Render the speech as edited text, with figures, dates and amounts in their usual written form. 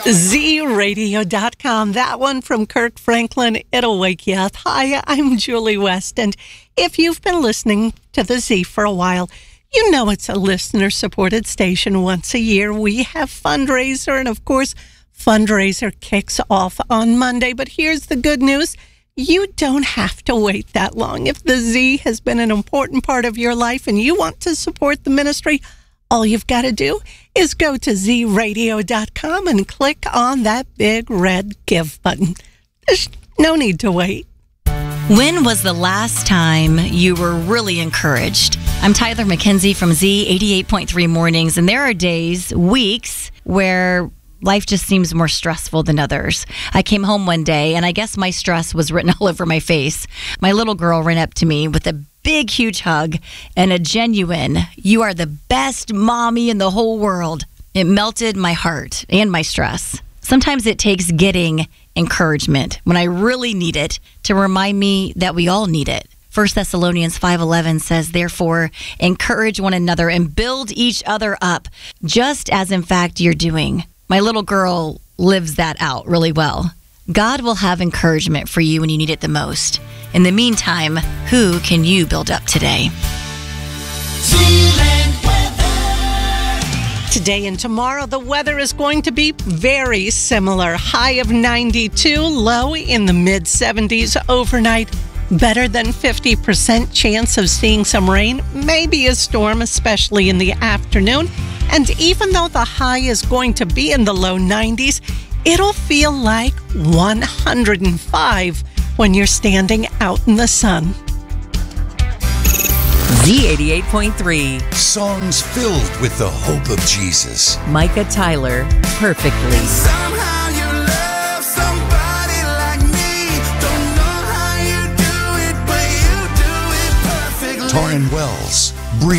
ZRadio.com. That one from Kirk Franklin. It'll wake you up. Hi, I'm Julie West. And if you've been listening to the Z for a while, you know it's a listener-supported station. Once a year, we have fundraiser. And of course, fundraiser kicks off on Monday. But here's the good news. You don't have to wait that long. If the Z has been an important part of your life and you want to support the ministry, all you've got to do is go to ZRadio.com and click on that big red give button. There's no need to wait. When was the last time you were really encouraged? I'm Tyler McKenzie from Z 88.3 Mornings, and there are days, weeks, where life just seems more stressful than others. I came home one day, and I guess my stress was written all over my face. My little girl ran up to me with a big, huge hug and a genuine, "You are the best mommy in the whole world." It melted my heart and my stress. Sometimes it takes getting encouragement when I really need it to remind me that we all need it. 1 Thessalonians 5:11 says, "Therefore, encourage one another and build each other up, just as in fact you're doing." My little girl lives that out really well. God will have encouragement for you when you need it the most. In the meantime, who can you build up today? Today and tomorrow, the weather is going to be very similar. High of 92, low in the mid-70s overnight. Better than 50% chance of seeing some rain, maybe a storm, especially in the afternoon. And even though the high is going to be in the low 90s, it'll feel like 105 when you're standing out in the sun. Z88.3. Songs filled with the hope of Jesus. Micah Tyler, Perfectly. Somehow you love somebody like me. Don't know how you do it, but you do it perfectly. Torrin Wells, Breathe.